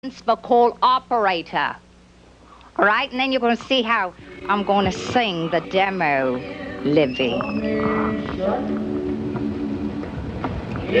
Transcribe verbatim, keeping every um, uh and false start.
for call operator. All right, and then you're going to see how I'm going to sing the demo, Livy.